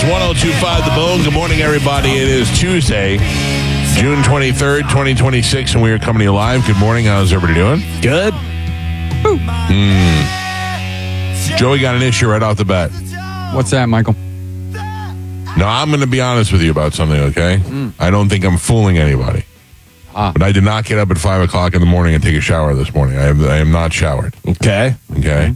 1025 The Bone. Good morning, everybody. It is Tuesday, June 23rd, 2026, and we are coming to you live. Good morning. How's everybody doing? Good. Joey got an issue right off the bat. What's that, Michael? Now, I'm going to be honest with you about something, okay? I don't think I'm fooling anybody. But I did not get up at 5 o'clock in the morning and take a shower this morning. I am not showered. Okay. Okay?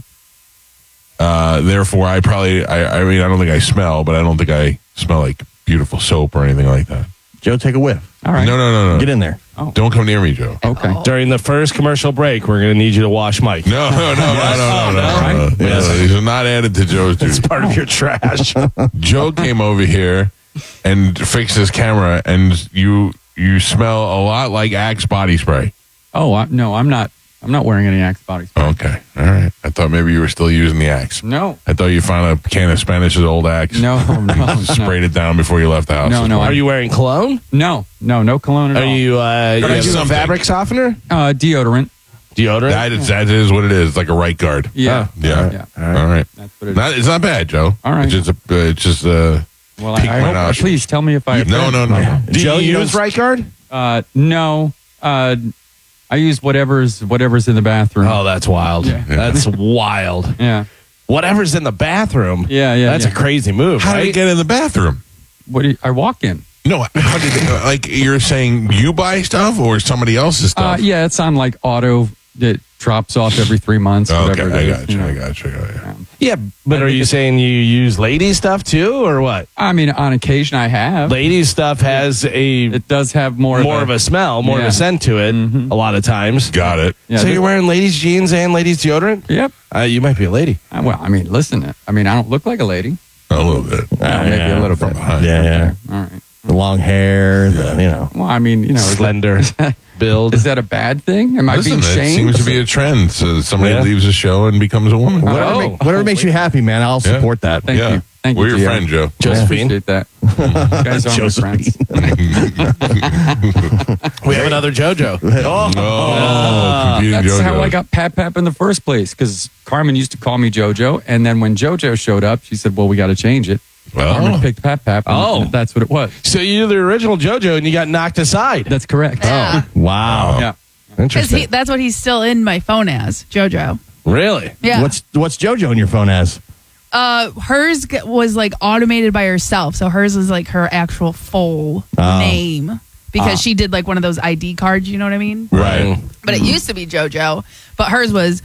Therefore, I don't think I smell, but I don't think I smell like beautiful soap or anything like that. Joe, take a whiff. All right. No. Get in there. Oh. Don't come near me, Joe. Okay. During the first commercial break, we're going to need you to wash Mike. No. Right? These are not added to Joe's duty. It's part of your trash. Joe came over here and fixed his camera, and you smell a lot like Axe body spray. Oh, no, I'm not wearing any Axe body spray. Okay. All right. I thought maybe you were still using the Axe. No. I thought you found a can of Spanish's old Axe. No. Sprayed it down before you left the house. No. Are you wearing cologne? No cologne at Are all. you have some something. fabric softener? Deodorant. Deodorant? That is what it is. It's like a right guard. Yeah. Yeah. Yeah. All right. That's what it is. It's not bad, Joe. All right. It's just Well, pique I my hope. nostrils. Please tell me if I. No. Do Joe, you use right guard? No. I use whatever's in the bathroom. Oh, that's wild. Yeah. That's wild. Yeah. Whatever's in the bathroom. Yeah. That's a crazy move, How did right? you get in the bathroom? I walk in. No, how did like you're saying you buy stuff or somebody else's stuff? Yeah, it's on like auto. It drops off every 3 months. Okay, whatever I it got is, you. know. I got you. Yeah. Yeah, but are you saying you use ladies' stuff too, or what? I mean, on occasion I have. Ladies' stuff has It does have more of a smell, more of Yeah. a scent to it a lot of times. Got it. Yeah, So you're wearing ladies' jeans and ladies' deodorant? Yep. You might be a lady. Well, I mean, listen. I mean, I don't look like a lady. A little bit. Maybe a little From bit. behind. Yeah. All right. The long hair, Well, I mean, slender build. Is that a bad thing? Am I Listen, being it shamed? seems to be a trend. So somebody Yeah. leaves a show and becomes a woman. Whatever makes you happy, man. I'll support that. Thank you. Thank We're you, your Gio. friend, Joe. Josephine. Appreciate that. You guys are my friends. We have another JoJo. Competing That's JoJos. how I got Pap in the first place, because Carmen used to call me JoJo, and then when JoJo showed up, she said, well, we got to change it. Carmen Well, picked Pap, and that's what it was. So you're the original JoJo and you got knocked aside. That's correct. Yeah. Wow. Yeah. Interesting. That's what he's still in my phone as, JoJo. Really? Yeah. What's JoJo in your phone as? Hers was like automated by herself. So hers was like her actual full name because she did like one of those ID cards, you know what I mean? right. But it used to be JoJo, but hers was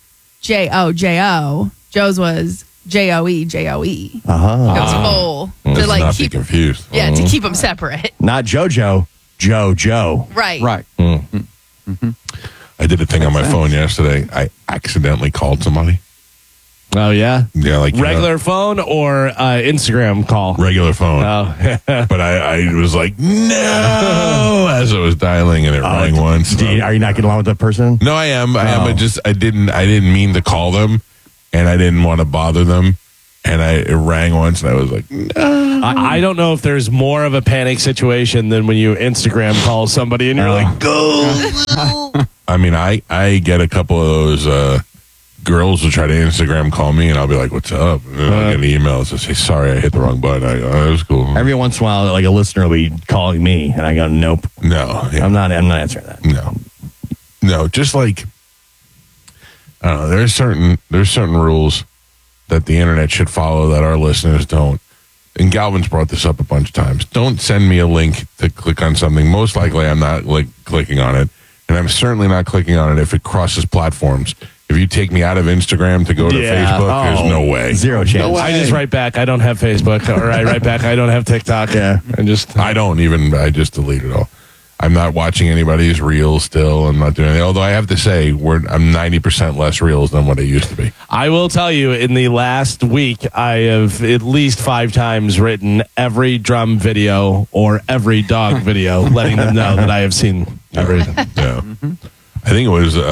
JoJo. Joe's was JoE. It was full to Let's like not be keep confused. to keep them separate. Not JoJo. JoJo. Right. Right. I did a thing on my phone yesterday. I accidentally called somebody. Oh, yeah? Yeah, like Regular phone or Instagram call? regular phone. Oh. But I was like, no, as I was dialing, and it rang once. Are you not getting along with that person? No, I am. But just I didn't mean to call them, and I didn't want to bother them, and it rang once, and I was like, no. I don't know if there's more of a panic situation than when you Instagram call somebody and you're like, go. I mean, I get a couple of those girls will try to Instagram call me, and I'll be like, what's up? And then I'll get an email that say, sorry, I hit the wrong button. I go, oh, that was cool. Every once in a while, like a listener will be calling me, and I go, nope. No, yeah. I'm not answering that. No, just like, I don't know, there's certain rules that the internet should follow that our listeners don't. And Galvin's brought this up a bunch of times. Don't send me a link to click on something. Most likely I'm not clicking on it. And I'm certainly not clicking on it if it crosses platforms. If you take me out of Instagram to go to Facebook, there's no way. Zero chance. I just write back, I don't have Facebook. Or I write back, I don't have TikTok. Yeah. I just delete it all. I'm not watching anybody's reels still. I'm not doing anything. Although I have to say, I'm 90% less reels than what I used to be. I will tell you, in the last week, I have at least 5 times written every drum video or every dog video, letting them know that I have seen everything. Yeah. I think it was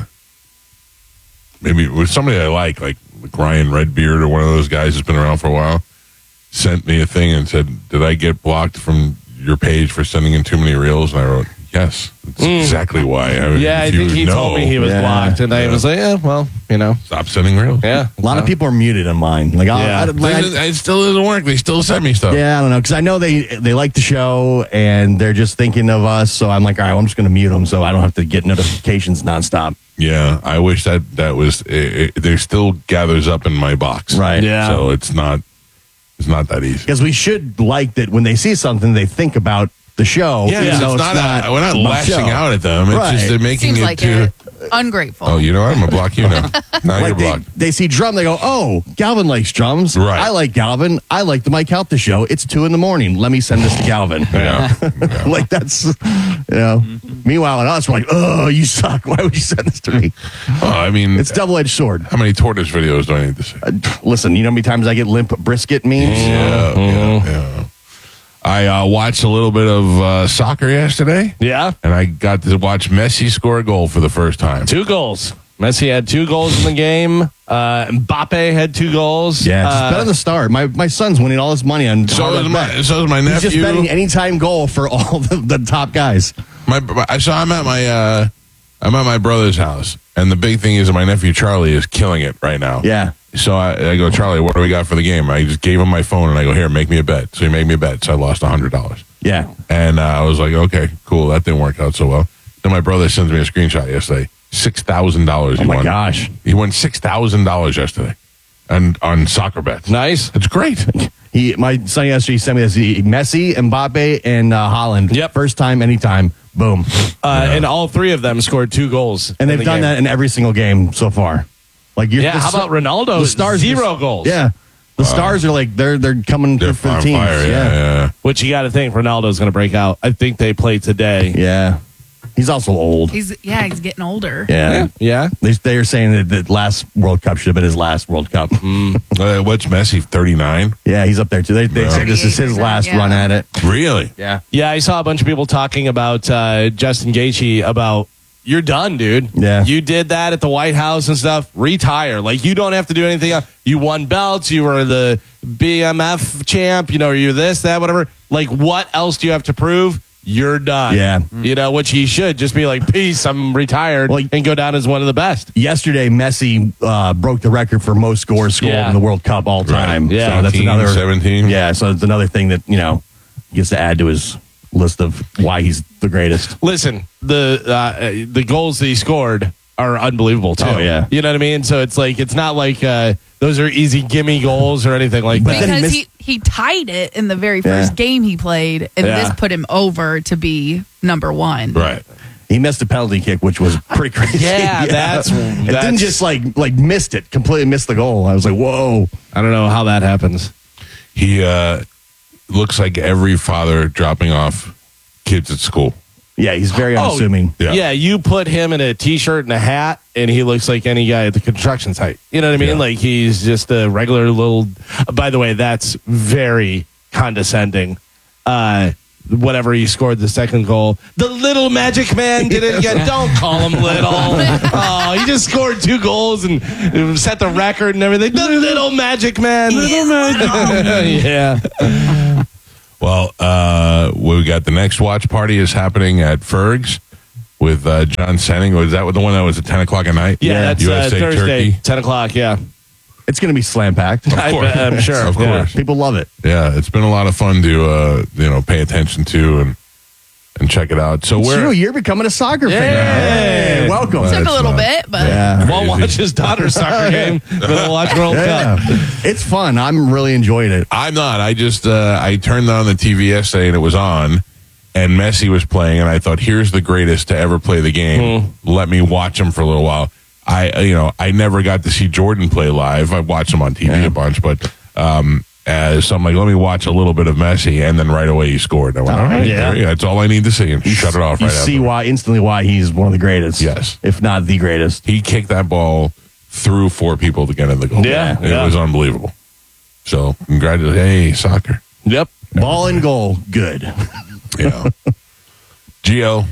maybe it was somebody I like Ryan Redbeard or one of those guys who's been around for a while, sent me a thing and said, did I get blocked from your page for sending in too many reels? And I wrote, Yes, that's exactly why. I mean, Yeah, I if you think he know, told me he was Yeah. blocked, and I was like, yeah, well, Stop sending reels. yeah. A lot of people are muted on mine. Like, Yeah. It still doesn't work. They still send me stuff. yeah, I don't know, because I know they like the show and they're just thinking of us. So I'm like, all right, well, I'm just going to mute them so I don't have to get notifications nonstop. Yeah, I wish that was. There still gathers up in my box. Right. Yeah. So it's not that easy. Because we should like that when they see something, they think about the show. Yeah, even it's though not. We're not about the lashing show. out at them. It's Right. just they're making Seems it like too. it. Ungrateful. Oh, you know what? I'm gonna block you now. Now you're Like blocked. they see drum, they go, "Oh, Galvin likes drums. Right. I like Galvin. I like the Mike Halpta show. It's 2 a.m. Let me send this to Galvin." Yeah. Like that's, Meanwhile, and us, we're like, "Oh, you suck. Why would you send this to me?" Well, I mean, It's double-edged sword. how many tortoise videos do I need to see? Listen, you know how many times I get limp brisket memes? Yeah. I watched a little bit of soccer yesterday, Yeah. and I got to watch Messi score a goal for the first time. 2 goals. Messi had 2 goals in the game. Mbappe had 2 goals. Yeah, just bet on the start. My son's winning all his money on So hard is luck bet. my He's just nephew. betting anytime goal for all the top guys. So I'm at my brother's house, and the big thing is that my nephew Charlie is killing it right now. Yeah. So I go, Charlie, what do we got for the game? I just gave him my phone, and I go, here, make me a bet. So he made me a bet. So I lost $100. Yeah. And I was like, okay, cool. That didn't work out so well. Then my brother sends me a screenshot yesterday. $6,000 he Oh my won. gosh. He won $6,000 yesterday on soccer bets. Nice. It's great. My son yesterday sent me this. Messi, Mbappe, and Holland. Yep. First time, anytime. Boom. And all 3 of them scored 2 goals. And in they've the done game. that in every single game so far. Like Yeah, how about Ronaldo? The Stars 0 goals. Yeah. The Stars are like they're coming They're for the on teams. fire. Yeah. Which you got to think Ronaldo's going to break out. I think they play today. Yeah. He's also old. He's getting older. Yeah. Yeah. They are saying that the last World Cup should have been his last World Cup. What's Messi, 39? Yeah, he's up there too. They say this is his 38%, last yeah. run at it. Really? Yeah. Yeah, I saw a bunch of people talking about Justin Gaethje about you're done, dude. Yeah. You did that at the White House and stuff. Retire. Like, you don't have to do anything else. You won belts. You were the BMF champ. You're this, that, whatever. Like, what else do you have to prove? You're done. Yeah. Which he should just be like, peace, I'm retired, Well, and go down as one of the best. Yesterday, Messi broke the record for most scores scored Yeah. in the World Cup all time. Right. Yeah. So that's 18, another 17. Yeah, so it's another thing that he gets to add to his list of why he's the greatest. Listen, the goals that he scored are unbelievable too. Oh, yeah. You know what I mean? So it's not like those are easy gimme goals or anything like But that. then Because he he tied it in the very first Yeah. game he played, and Yeah. this put him over to be number 1. Right. He missed a penalty kick, which was pretty crazy. Yeah, that's- it didn't just like missed it, completely missed the goal. I was like, whoa. I don't know how that happens. He looks like every father dropping off kids at school. Yeah, he's very unassuming. Yeah. Yeah, you put him in a t-shirt and a hat, and he looks like any guy at the construction site. You know what I mean? Yeah. Like, he's just a regular little. By the way, that's very condescending. Whatever he scored the second goal, the little magic man did it again. Don't call him little. Oh, he just scored 2 goals and set the record and everything. The little magic man. Little magic. Yeah. Well, we got the next watch party is happening at Ferg's with John Senning. Was that the one that was at 10 o'clock at night? Yeah, that's USA Thursday, Turkey. 10 o'clock. Yeah. It's going to be slam packed. I'm sure. Of Yeah. course. People love it. Yeah, it's been a lot of fun to pay attention to and check it out. So You're becoming a soccer fan. Hey, welcome. Took a That's little not- bit, but Yeah. Won't watch his daughter's soccer game, but he'll watch World Yeah. Cup. It's fun. I'm really enjoying it. I'm not. I just I turned on the TV yesterday and it was on, and Messi was playing, and I thought, here's the greatest to ever play the game. Let me watch him for a little while. I never got to see Jordan play live. I watched him on TV a bunch, but so I'm like, let me watch a little bit of Messi, and then right away he scored. I went, all right, Yeah. that's all I need to see, and shut it off You right see after. instantly why he's one of the greatest. Yes. If not the greatest. He kicked that ball through 4 people to get in the goal. Yeah, It yeah. was unbelievable. So congratulations. Hey, soccer. Yep. Ball and goal, good. Yeah. Gio,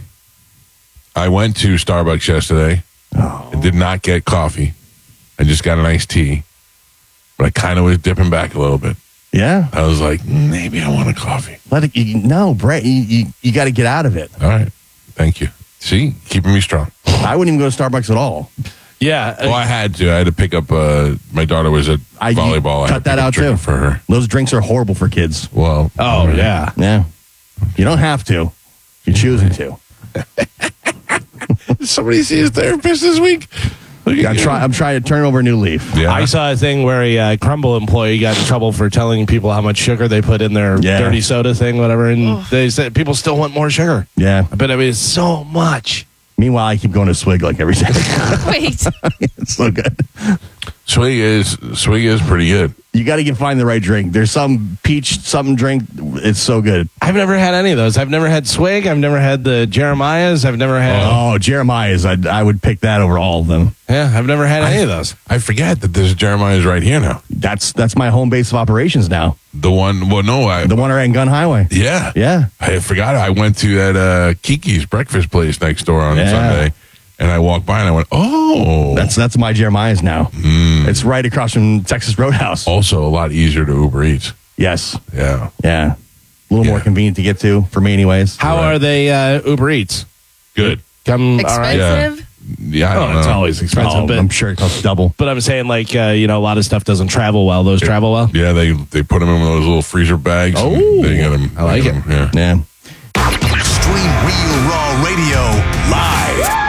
I went to Starbucks yesterday. I did not get coffee. I just got an iced tea. But I kind of was dipping back a little bit. Yeah. I was like, maybe I want a coffee. No, Brett, you got to get out of it. All right. Thank you. See, keeping me strong. I wouldn't even go to Starbucks at all. Yeah. Well, I had to pick up. My daughter was at volleyball. I had cut to that pick up out drink too for her. Those drinks are horrible for kids. Well, Oh, yeah. Yeah, you don't have to. You're choosing to. Did somebody see his therapist this week? I'm trying to turn over a new leaf. Yeah. I saw a thing where a Crumble employee got in trouble for telling people how much sugar they put in their dirty soda thing, whatever, and they said people still want more sugar. Yeah. But I mean, it's so much. Meanwhile, I keep going to Swig like every day. Wait. It's so good. Swig is pretty good. You got to find the right drink. There's some peach something drink. It's so good. I've never had any of those. I've never had Swig. I've never had the Jeremiah's. I've never had. Oh, Jeremiah's. I would pick that over all of them. Yeah, I've never had any of those. I forget that there's Jeremiah's right here now. That's my home base of operations now. The one. Well, no, The one right in Gun Highway. Yeah. Yeah. I forgot. I went to that Kiki's breakfast place next door on Sunday, and I walked by and I went, "Oh, That's my Jeremiah's now. It's right across from Texas Roadhouse. also a lot easier to Uber Eats." Yes. Yeah. Yeah. A little more convenient to get to for me, anyways. How are they Uber Eats? Good. Come all right. Expensive? Yeah. I don't know. It's always expensive, but I'm sure it costs double. But I'm saying, like, a lot of stuff doesn't travel well. Those travel well. Yeah, they put them in those little freezer bags. Oh. And they get them. I like it. Yeah. Yeah. Stream Real Raw Radio live.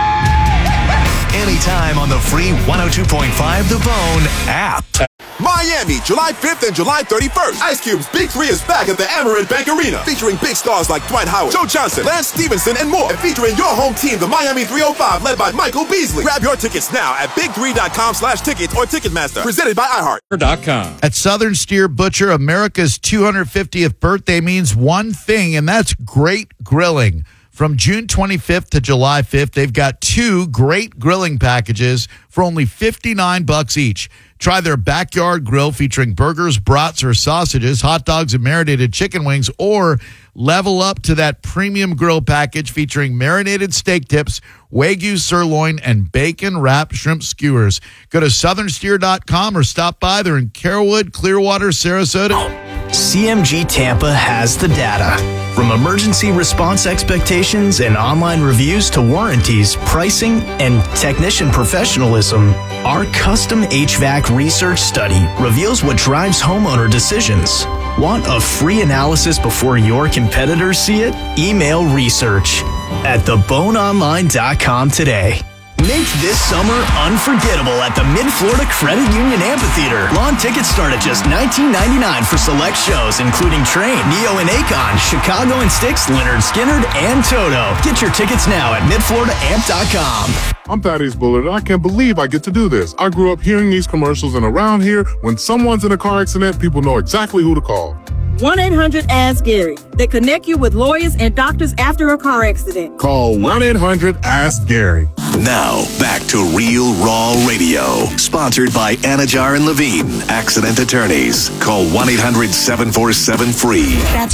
Anytime on the free 102.5 The Bone app. Miami, July 5th and July 31st. Ice Cube's Big 3 is back at the Amerant Bank Arena, featuring big stars like Dwight Howard, Joe Johnson, Lance Stevenson, and more. And featuring your home team, the Miami 305, led by Michael Beasley. Grab your tickets now at big3.com/tickets or Ticketmaster. Presented by iHeart. At Southern Steer Butcher, America's 250th birthday means one thing, and that's great grilling. From June 25th to July 5th, they've got 2 great grilling packages for only $59 each. Try their backyard grill featuring burgers, brats, or sausages, hot dogs, and marinated chicken wings, or level up to that premium grill package featuring marinated steak tips, Wagyu sirloin, and bacon-wrapped shrimp skewers. Go to southernsteer.com or stop by. They're in Carrollwood, Clearwater, Sarasota. CMG Tampa has the data. From emergency response expectations and online reviews to warranties, pricing, and technician professionalism, our custom HVAC research study reveals what drives homeowner decisions. Want a free analysis before your competitors see it? Email research at theboneonline.com today. Make this summer unforgettable at the Mid-Florida Credit Union Amphitheater. Lawn tickets start at just $19.99 for select shows, including Train, Neo and Akon, Chicago and Styx, Leonard Skinner, and Toto. Get your tickets now at midfloridaamp.com. I'm Thaddeus Bullard, and I can't believe I get to do this. I grew up hearing these commercials, and around here, when someone's in a car accident, people know exactly who to call. 1-800-ASK-GARY. They connect you with lawyers and doctors after a car accident. Call 1-800-ASK-GARY. Now, back to Real Raw Radio. Sponsored by Anajar and Levine, accident attorneys. Call 1-800-747-FREE. That's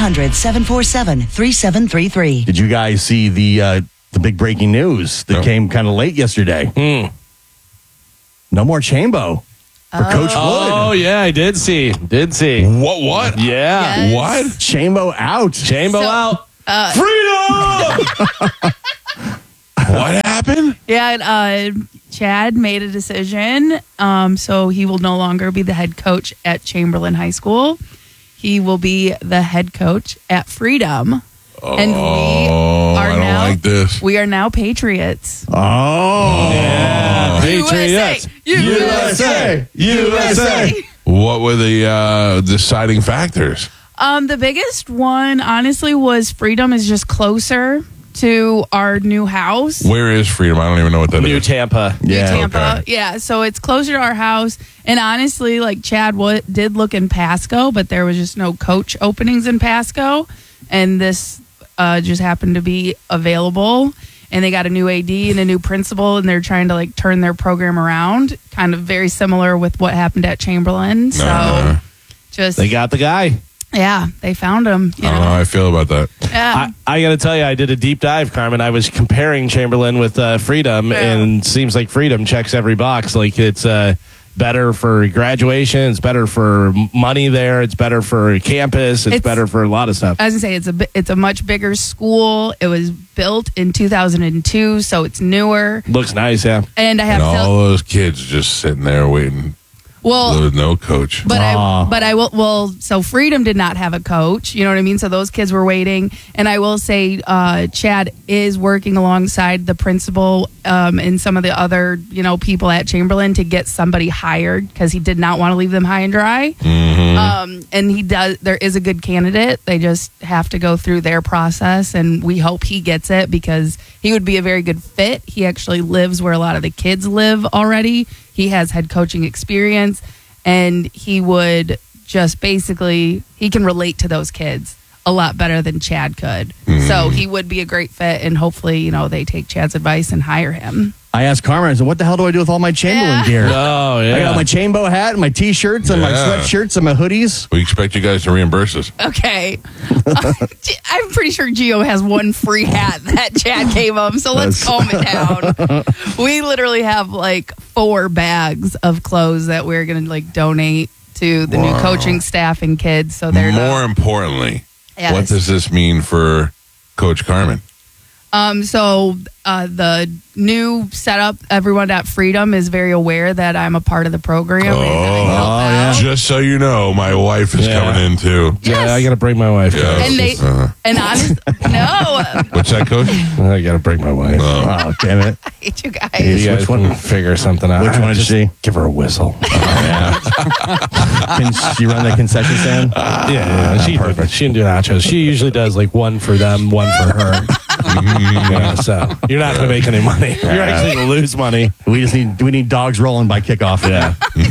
1-800-747-3733. Did you guys see the big breaking news that came kind of late yesterday? No more Chambo for Coach Wood. Oh, yeah, I did see. What? Yeah. Yes. What? Chambo out. Chambo out. Freedom! What happened? Yeah, Chad made a decision. So he will no longer be the head coach at Chamberlain High School. He will be the head coach at Freedom. And we are I don't now like this. We are now Patriots. Oh. Yeah. Patriots. USA. What were the deciding factors? The biggest one, honestly, was Freedom is just closer to our new house. Where is Freedom? I don't even know what that New is. Tampa. Yeah. Tampa. okay. Yeah, so it's closer to our house. And honestly, like Chad did look in Pasco, but there was just no coach openings in Pasco. And this just happened to be available. And they got a new AD and a new principal, and they're trying to like turn their program around. Kind of very similar with what happened at Chamberlain. So just They got the guy. yeah, they found him. You I don't know know? how I feel about that. Yeah. I got to tell you, I did a deep dive, Carmen. I was comparing Chamberlain with Freedom, Yeah. and seems like Freedom checks every box. Like it's better for graduation. It's better for money there. It's better for campus. It's better for a lot of stuff. I was gonna say it's a much bigger school. It was built in 2002, so it's newer. Looks nice, yeah. And I have all those kids just sitting there waiting. Well, with no coach. But I will. Well, so Freedom did not have a coach. You know what I mean? So those kids were waiting. And I will say, Chad is working alongside the principal and some of the other, people at Chamberlain to get somebody hired because he did not want to leave them high and dry. Mm-hmm. And he does. There is a good candidate. They just have to go through their process, and we hope he gets it because he would be a very good fit. He actually lives where a lot of the kids live already. He has head coaching experience, and he would just basically, he can relate to those kids a lot better than Chad could. So he would be a great fit, and hopefully, they take Chad's advice and hire him. I asked Carmen, I said, what the hell do I do with all my Chamberlain gear? Oh, yeah. I got my Chambo hat and my T-shirts and my sweatshirts and my hoodies. We expect you guys to reimburse us. Okay. I'm pretty sure Gio has one free hat that Chad gave him, so let's calm it down. We literally have 4 bags of clothes that we're going to donate to the new coaching staff and kids. So they're more importantly, what does this mean for Coach Carmen? So the new setup, everyone at Freedom is very aware that I'm a part of the program. Just so you know, my wife is coming in too. Yes. Yeah, I got to bring my wife. And they, and honest, no. What's that, Coach? I got to bring my wife. Oh, damn it. I hate you guys. You guys which one? Figure something out. Which one is she? Give her a whistle. Can she run the concession stand? Yeah, she can do nachos. She usually does one for them, one for her. So you're not going to make any money. You're actually going to lose money. We need dogs rolling by kickoff. Yeah.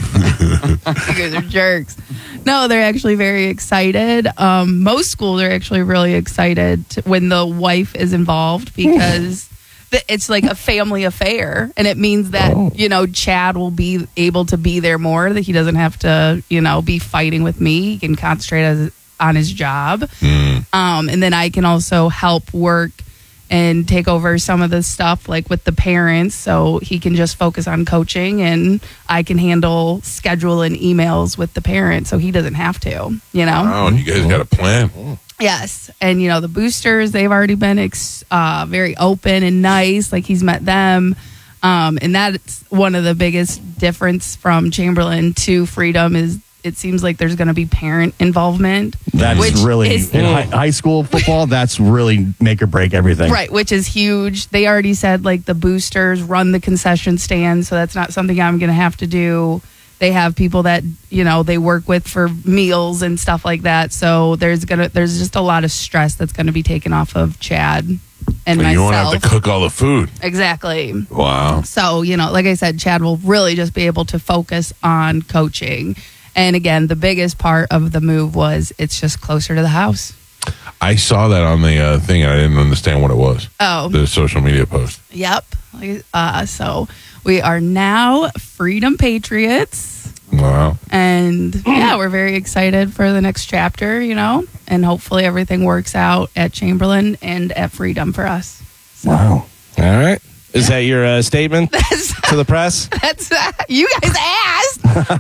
You guys are jerks. No, they're actually very excited. Most schools are actually really excited when the wife is involved because it's like a family affair, and it means that Chad will be able to be there more. That he doesn't have to be fighting with me. He can concentrate on his job, and then I can also help work and take over some of the stuff with the parents, so he can just focus on coaching, and I can handle schedule and emails with the parents, so he doesn't have to. Oh, and you guys got a plan. Yes, and the boosters, they've already been very open and nice. He's met them, and that's one of the biggest difference from Chamberlain to Freedom is. It seems like there's going to be parent involvement. That's really, in high school football, that's really make or break everything. Right, which is huge. They already said the boosters run the concession stand, so that's not something I'm going to have to do. They have people that, they work with for meals and stuff like that. So there's just a lot of stress that's going to be taken off of Chad and myself. You won't have to cook all the food. Exactly. Wow. So, like I said, Chad will really just be able to focus on coaching. And again, the biggest part of the move was it's just closer to the house. I saw that on the thing, and I didn't understand what it was. Oh. The social media post. Yep. So we are now Freedom Patriots. Wow. And we're very excited for the next chapter, and hopefully everything works out at Chamberlain and at Freedom for us. So. Wow. All right. Is that your statement to the press? That's you guys asked.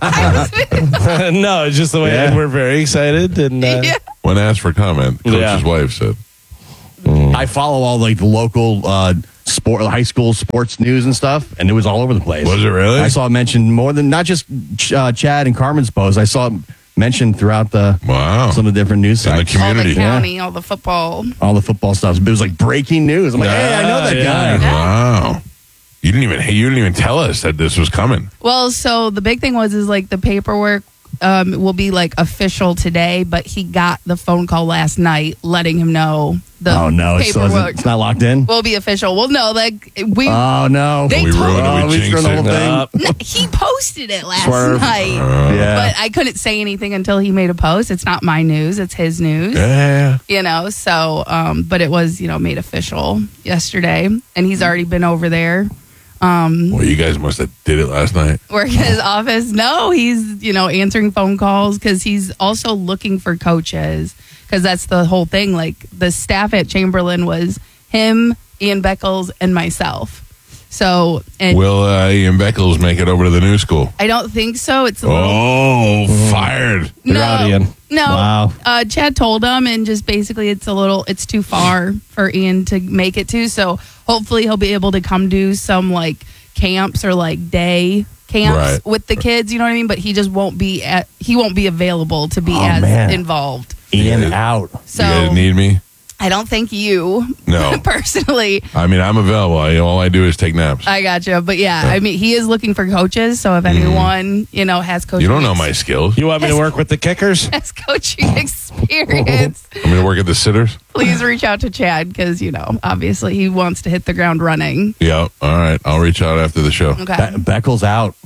No, it's just the way we're very excited. And when asked for comment, Coach's wife said, I follow all the local high school sports news and stuff, and it was all over the place. Was it really? I saw it mentioned more than not just Chad and Carmen's post. I saw it mentioned throughout some of the different news sites. In the community. All the county, all the football stuff. It was like breaking news. I'm like, hey, I know that guy. Wow. You didn't even tell us that this was coming. Well, so the big thing was the paperwork will be official today, but he got the phone call last night letting him know the paperwork it's not locked in. Will be official. Well, no, we. Oh no, they we ruined it. We jinxed the whole thing. No, he posted it last night, but I couldn't say anything until he made a post. It's not my news; it's his news. Yeah. So, but it was made official yesterday, and he's already been over there. Well, you guys must have did it last night. Work in his office. No, he's, answering phone calls because he's also looking for coaches because that's the whole thing. The staff at Chamberlain was him, Ian Beckles, and myself. So, and Will Ian Beckles make it over to the new school? I don't think so. It's a little, Oh, fired. You're out, Ian. no. Wow. Chad told him, and just basically, it's too far for Ian to make it to. So hopefully, he'll be able to come do some like camps or like day camps Right. with the kids. You know what I mean? But he just won't be available to be as man. involved. Ian Yeah. out. So You guys need me? I don't think you, No. personally. I mean, I'm available. All I do is take naps. I gotcha. But yeah, I mean, he is looking for coaches. So if anyone, has coaching, You don't know my skills. You want me to work with the kickers? has coaching experience, I'm going to work at the Sitters? please reach out to Chad because, obviously he wants to hit the ground running. Yeah. All right. I'll reach out after the show. Okay. Beckles out.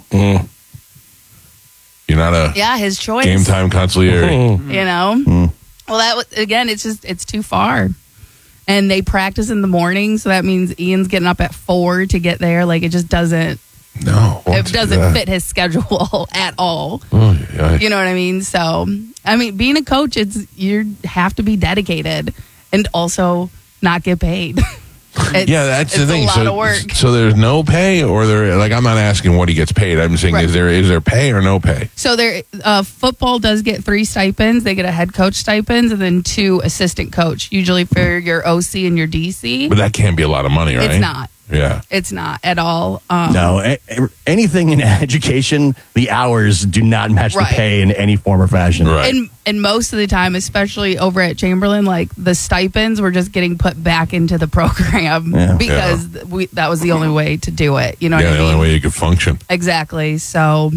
You're not a Yeah, his choice. game time consigliere. Well, that was, again, it's too far. And they practice in the morning, so that means Ian's getting up at 4 to get there. Like it just doesn't. No. It doesn't fit his schedule at all. Oh, yeah. You know what I mean? So, I mean, being a coach, you have to be dedicated and also not get paid. Yeah, that's the thing. It's a lot of work. So there's no pay, or I'm not asking what he gets paid. I'm saying, Right. is there pay or no pay? So football does get 3 stipends. They get a head coach stipends and then 2 assistant coach, usually for your OC and your DC. But that can't be a lot of money, right? It's not. Yeah. It's not at all. No, anything in education, the hours do not match Right. the pay in any form or fashion. Right. And most of the time, especially over at Chamberlain, like the stipends were just getting put back into the program Yeah. because that was the only way to do it. You know what Yeah, I the mean? only way you could function. Exactly. So,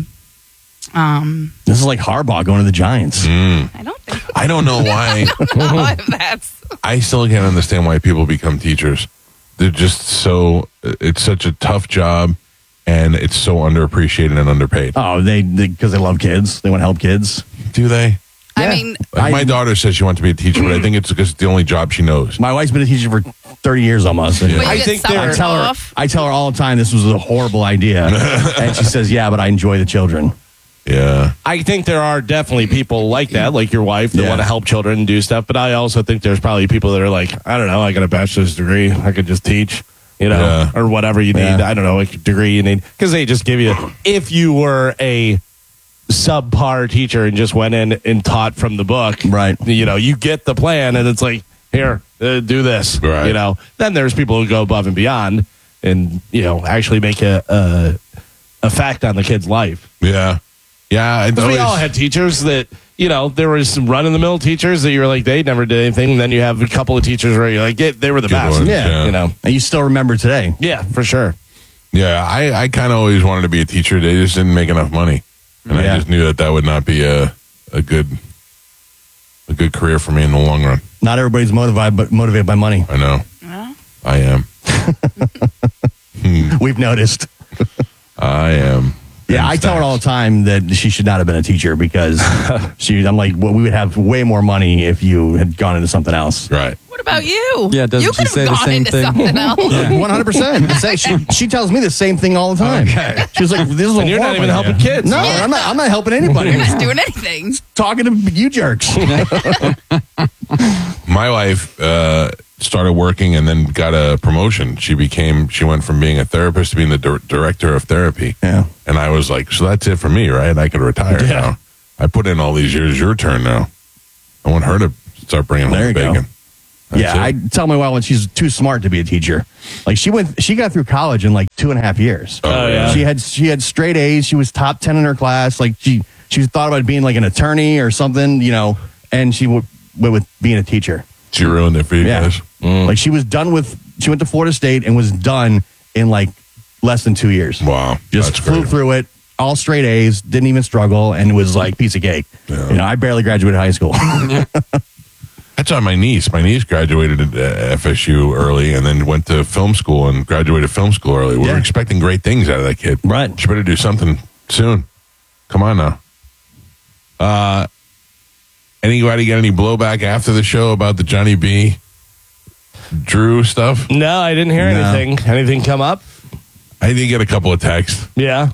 This is like Harbaugh going to the Giants. I don't think I don't know why. if that's I still can't understand why people become teachers. They're just it's such a tough job, and it's so underappreciated and underpaid. Oh, because they love kids. They want to help kids. Do they? I Yeah. mean, Like my daughter says she wants to be a teacher, but I think it's because it's the only job she knows. My wife's been a teacher for 30 years almost. but you I get think summer they're- off. I tell her all the time this was a horrible idea. And she says, yeah, but I enjoy the children. Yeah. I think there are definitely people like that, like your wife, that Yeah. want to help children and do stuff. But I also think there's probably people that are like, I don't know, I got a bachelor's degree. I could just teach, Yeah. or whatever you need. Yeah. I don't know, a degree you need. Because they just give you, if you were a subpar teacher and just went in and taught from the book, Right. You get the plan and it's like, here, do this. Right. Then there's people who go above and beyond and, actually make a effect on the kid's life. Yeah. Yeah. Because we all had teachers that, there was some run-of-the-mill teachers that you were like, they never did anything. And then you have a couple of teachers where you're like, they were the Good best. ones, Yeah. yeah. And you still remember today. Yeah, for sure. Yeah, I kind of always wanted to be a teacher. They just didn't make enough money, and I Yeah. just knew that would not be a good career for me in the long run. Not everybody's motivated by money. I know. Well, I am. We've noticed. I am. Yeah, I tell her all the time that she should not have been a teacher because I'm like, well, we would have way more money if you had gone into something else. Right. what about you? Yeah, doesn't you she could have say the gone same into thing? something else. 100%. She tells me the same thing all the time. Okay. She's like, "This is And you're not even helping kids. No, I'm not helping anybody. You're not doing anything. Talking to you jerks. My wife started working and then got a promotion. She went from being a therapist to being the director of therapy. Yeah. And I was like, so that's it for me, right? I could retire now. I put in all these years. Your turn now. I want her to start bringing home There you go. bacon. That's I it. tell my wife when she's too smart to be a teacher. Like she got through college in like 2.5 years. Oh, yeah. She had straight A's. She was top 10 in her class. Like she thought about being like an attorney or something, and she went with being a teacher. She ruined it for you guys. Like she went to Florida State and was done in like less than 2 years. Wow. Just That's flew great. through it, all straight A's, didn't even struggle, and it was like piece of cake. Yeah. I barely graduated high school. That's on my niece. My niece graduated at FSU early and then went to film school and graduated film school early. We were Yeah. expecting great things out of that kid. Right. She better do something soon. Come on now. Anybody got any blowback after the show about the Johnny B. Drew stuff? No, I didn't hear No. anything. Anything come up? I did get a couple of texts. Yeah.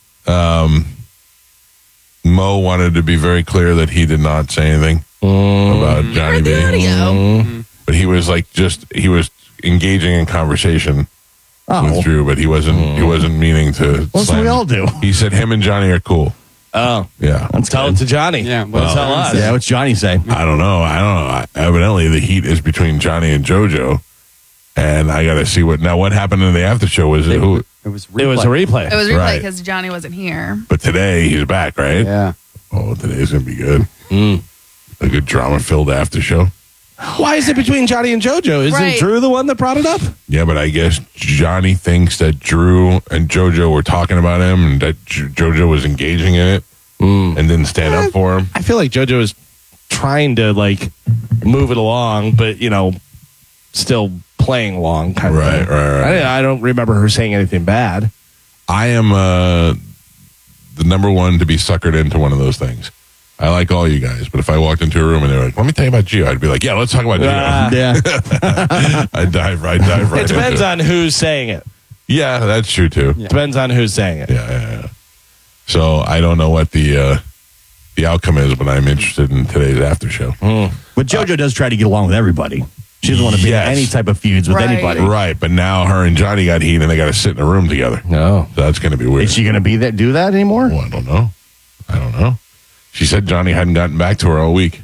Mo wanted to be very clear that he did not say anything about Johnny B. The audio. But he was engaging in conversation with Drew, but he wasn't meaning to. Well, so we all do. He said him and Johnny are cool. Oh, Yeah. tell it to Johnny. Yeah, well, tell us. Yeah, what's Johnny say? I don't know. Evidently, the heat is between Johnny and JoJo, and I got to see what happened in the after show. Was it who? It was It was a replay. It was replay Right. because Johnny wasn't here. But today he's back, right? Yeah. Oh, today's gonna be good. A good drama-filled after show. Why is it between Johnny and JoJo? Isn't Right. Drew the one that brought it up? Yeah, but I guess Johnny thinks that Drew and JoJo were talking about him, and that JoJo was engaging in it and didn't stand up for him. I feel like JoJo is trying to move it along, but still playing along. Kind of Right, thing. right. I don't remember her saying anything bad. I am the number one to be suckered into one of those things. I like all you guys, but if I walked into a room and they were like, "Let me tell you about Gio," I'd be like, "Yeah, let's talk about Gio." Yeah. I dive right. It depends into on who's saying it. Yeah, that's true too. Depends on who's saying it. Yeah. So I don't know what the outcome is, but I'm interested in today's after show. But JoJo does try to get along with everybody. She doesn't want to be in Yes. any type of feuds with Right. anybody. Right, but now her and Johnny got heat, and they got to sit in a room together. No. So that's going to be weird. Is she going to be do that anymore? Well, I don't know. She said Johnny hadn't gotten back to her all week.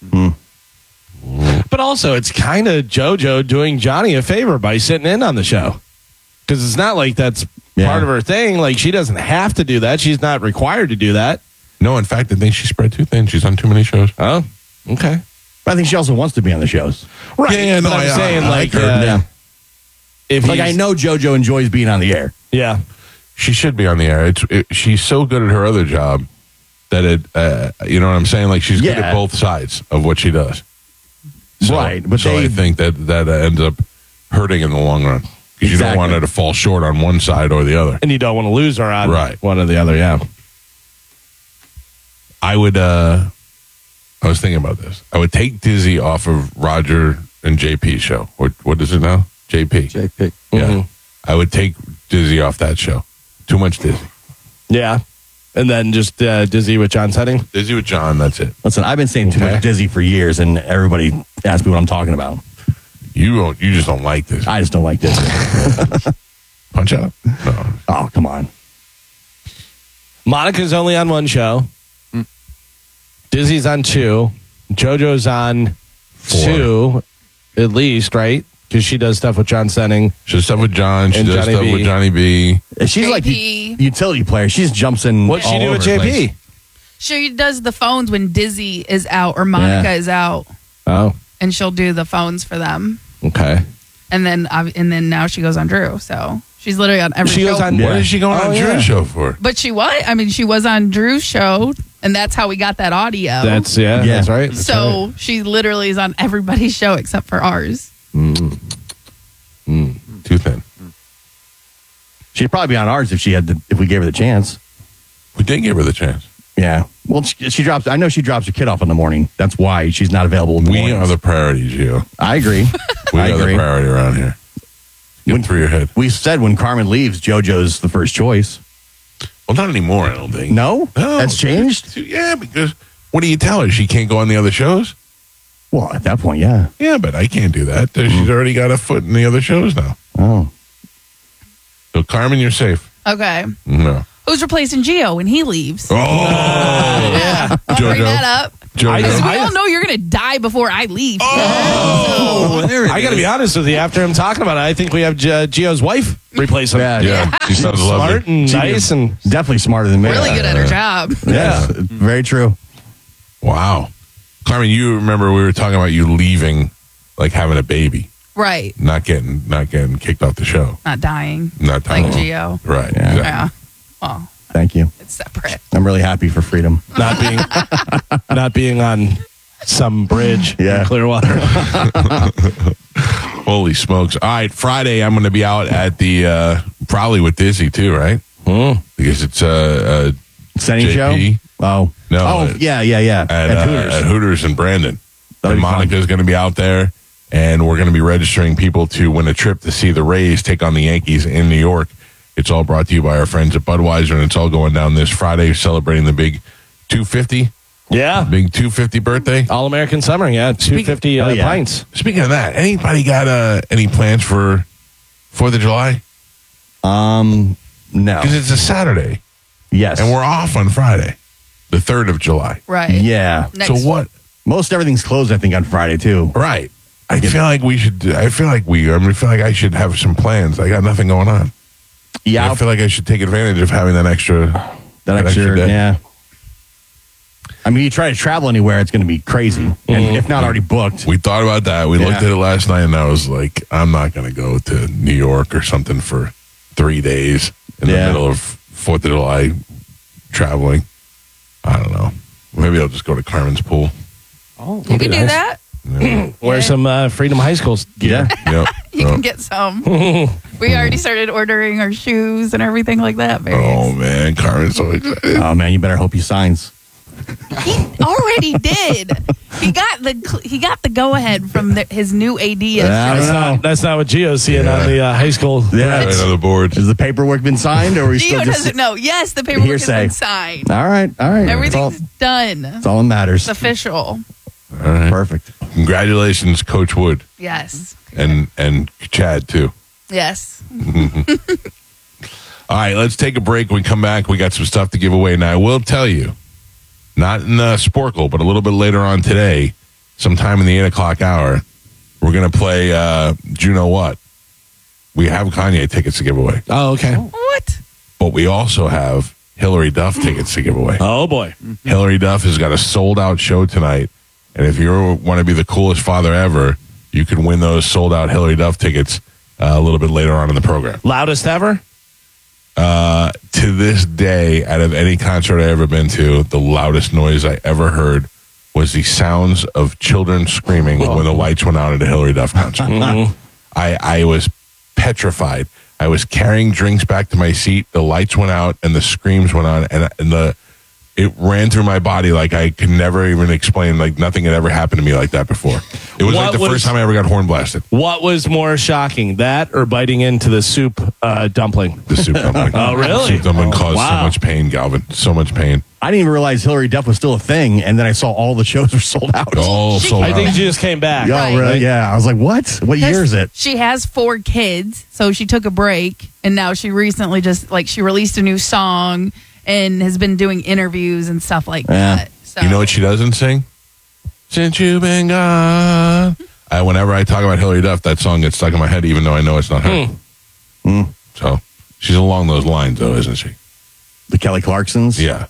But also, it's kind of JoJo doing Johnny a favor by sitting in on the show. Because it's not like that's part of her thing. Like, she doesn't have to do that. She's not required to do that. No, in fact, I think she's spread too thin. She's on too many shows. Oh, okay. But I think she also wants to be on the shows. Right. Yeah, no, but I'm I- saying, I like, like her. if Like, I know JoJo enjoys being on the air. Yeah. She should be on the air. She's so good at her other job that you know what I'm saying? Like, she's good Yeah. at both sides of what she does. So, Right, but I think that ends up hurting in the long run. Because you don't Exactly. want her to fall short on one side or the other. And you don't want to lose her on one or the other, yeah. I would, I was thinking about this. I would take Dizzy off of Roger and JP's show. What is it now? JP. JP. Yeah. I would take Dizzy off that show. Too much Dizzy. Yeah. And then just Dizzy with John Setting. Dizzy with John, that's it. Listen, I've been saying too much Dizzy for years, and everybody asks me what I'm talking about. You just don't like this. I just don't like Dizzy. Punch out? No. Oh, come on. Monica's only on one show. Dizzy's on 2. JoJo's on 4. 2, at least, right? Because she does stuff with John Senning. She does stuff with John. She And does Johnny stuff B. with Johnny B. She's like JP. utility player. She just jumps in. What'd she all do with over the JP? place. She does the phones when Dizzy is out or Monica Yeah. is out, Oh, and she'll do the phones for them. okay. And then now she goes on Drew. So she's literally on every She show. goes on. What is she going on yeah. Drew's show for? But she was. I mean, she was on Drew's show, and that's how we got that audio. That's Yeah. that's right. That's so right. she literally is on everybody's show except for ours. Too thin. She'd probably be on ours if we gave her the chance. We did give her the chance. Yeah. Well, she drops. I know she drops her kid off in the morning. That's why she's not available in the We mornings. are the priority, Gio. I agree. We I are the agree. priority around here. Get through your head. We said when Carmen leaves, JoJo's the first choice. Well, not anymore, I don't think. No? No. That's changed? Yeah, because what do you tell her? She can't go on the other shows? Well, at that point, yeah. Yeah, but I can't do that. She's already got a foot in the other shows now. Oh. So, Carmen, you're safe. Okay. No. Who's replacing Gio when he leaves? Oh, yeah. I'll bring JoJo. that up. JoJo. Because we all know you're going to die before I leave. Oh, I got to be honest with you. After him talking about it, I think we have Gio's wife replace him. Yeah, she sounds Smart lovely. and nice and Definitely smarter than me. Really good at her job. Yes, very true. Wow. Carmen, you remember we were talking about you leaving, like having a baby, Right. not getting kicked off the show. Not dying. Not Like dying. Gio. Right. Yeah. exactly. Yeah. Well, Thank you. it's separate. I'm really happy for freedom. not being on some bridge in Clearwater. Holy smokes. All right, Friday I'm going to be out at the, probably with Dizzy too, right? Because it's Senning JP. show? Oh. No. Oh, yeah. At Hooters. At Hooters in Brandon. That'll And be fun. Monica's going to be out there, and we're going to be registering people to win a trip to see the Rays take on the Yankees in New York. It's all brought to you by our friends at Budweiser, and it's all going down this Friday, celebrating the big 250. Yeah. Big 250 birthday. All American Summer. Yeah. 250 pints. Speaking of that, anybody got any plans for 4th of July? No. Because it's a Saturday. Yes. And we're off on Friday, the 3rd of July. Right. Yeah. So what? Most everything's closed, I think, on Friday, too. Right. I feel like I should have some plans. I got nothing going on. Yeah. I feel like I should take advantage of having that extra day. Yeah. I mean, you try to travel anywhere, it's going to be crazy. And if not already booked. We thought about that. We looked at it last night, and I was like, I'm not going to go to New York or something for 3 days in the middle of 4th of July traveling. I don't know. Maybe I'll just go to Carmen's pool. Oh, you can do that. Yeah. Wear some Freedom High School gear. Yep. You can get some. We already started ordering our shoes and everything like that. Oh, man. Carmen's so excited. Oh, man, you better hope he signs. He already did. He got the go ahead from his new AD. That's not what Gio's seeing on the high school. Yeah, right on the board. Has the paperwork been signed, or are we Gio still just doesn't know. Yes, the paperwork has been signed. All right. Everything's done. That's all that matters. It's official. All right. Perfect. Congratulations, Coach Wood. Yes. And Chad, too. Yes. All right, let's take a break. When we come back, we got some stuff to give away. Now, I will tell you, not in Sporkle, but a little bit later on today, sometime in the 8 o'clock hour, we're going to play Do You Know What? We have Kanye tickets to give away. Oh, okay. What? But we also have Hillary Duff tickets to give away. Oh, boy. Hillary Duff has got a sold-out show tonight. And if you want to be the coolest father ever, you can win those sold-out Hillary Duff tickets a little bit later on in the program. Loudest ever? To this day, out of any concert I've ever been to, the loudest noise I ever heard was the sounds of children screaming when the lights went out at a Hillary Duff concert. I was petrified. I was carrying drinks back to my seat. The lights went out and the screams went on, and it ran through my body like I could never even explain. Like nothing had ever happened to me like that before. It was like the first time I ever got horn blasted. What was more shocking, that or biting into the soup dumpling? The soup dumpling. Oh, really? The soup dumpling caused so much pain, Galvin. So much pain. I didn't even realize Hillary Duff was still a thing, and then I saw all the shows were sold out. All sold out. I think she just came back. Oh, really? Yeah. I was like, what? What year is it? She has 4 kids, so she took a break, and now she recently she released a new song and has been doing interviews and stuff like that. So. You know what she doesn't sing? Since you've been gone. Whenever I talk about Hillary Duff, that song gets stuck in my head, even though I know it's not her. So she's along those lines, though, isn't she? The Kelly Clarksons? Yeah.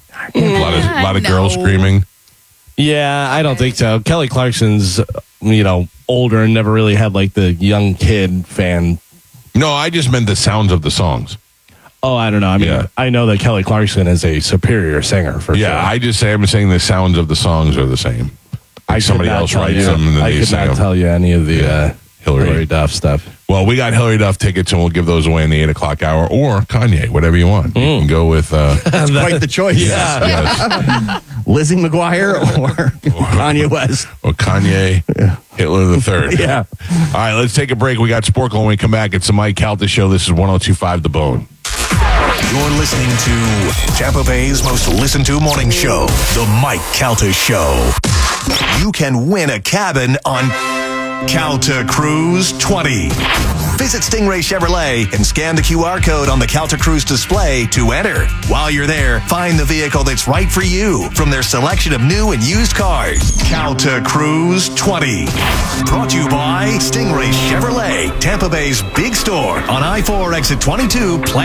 A lot of girls screaming. Yeah, I don't think so. Kelly Clarkson's, older and never really had like the young kid fan. No, I just meant the sounds of the songs. Oh, I don't know. I mean, I know that Kelly Clarkson is a superior singer for sure. Yeah, I'm saying the sounds of the songs are the same. Like somebody else writes them and then I they could sing not them. tell you any of the Hillary Duff stuff. Well, we got Hillary Duff tickets, and we'll give those away in the 8 o'clock hour, or Kanye, whatever you want. You can go with... That's quite the choice. Yes. Lizzie McGuire or Kanye West. Or Kanye, Hitler the Third. Yeah. All right, let's take a break. We got Sporkle when we come back. It's the Mike Calta Show. This is 102.5 The Bone. You're listening to Tampa Bay's most listened to morning show, The Mike Calta Show. You can win a cabin on Calta Cruise 20. Visit Stingray Chevrolet and scan the QR code on the Calta Cruise display to enter. While you're there, find the vehicle that's right for you from their selection of new and used cars. Calta Cruise 20. Brought to you by Stingray Chevrolet, Tampa Bay's big store on I-4 exit 22.